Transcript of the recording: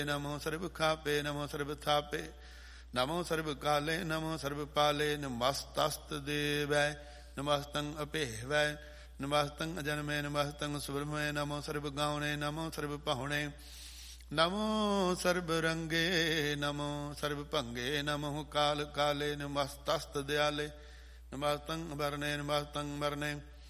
ਨਮੋ ਸਰਬ ਖਾਪੇ ਨਮੋ ਸਰਬ ਥਾਪੇ ਨਮੋ ਸਰਬ ਕਾਲੇ ਨਮੋ ਸਰਬ ਪਾਲੇ ਨਮਸਤਸਤ ਦੇਵੈ ਨਮਸਤੰ ਅਭੇਵੈ ਨਮਸਤੰ ਅਜਨਮੇ ਨਮਸਤੰ ਸੁਬ੍ਰਹਮੇ ਨਮੋ ਸਰਬ ਗਾਉਣੇ ਨਮੋ ਸਰਬ ਪਾਹੁਣੇ ਨਮੋ ਸਰਬ ਰੰਗੇ ਨਮੋ ਸਰਬ ਭੰਗੇ ਨਮੋ ਕਾਲ ਕਾਲੇ ਨਮਸਤਸਤ ਦਿਆਲੇ ਨਮਸਤੰ ਵਰਨੇ ਨਮਸਤੰ ਵਰਨੇ